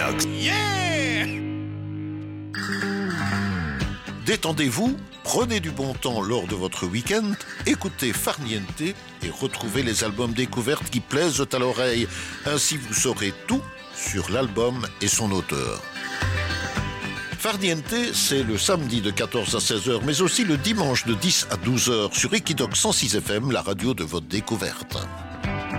Equinox. Yeah! Détendez-vous, prenez du bon temps lors de votre week-end, écoutez Farniente et retrouvez les albums découvertes qui plaisent à l'oreille. Ainsi vous saurez tout sur l'album et son auteur. Farniente, c'est le samedi de 14 à 16 h, mais aussi le dimanche de 10 à 12 h sur Equinox 106 FM, la radio de votre découverte.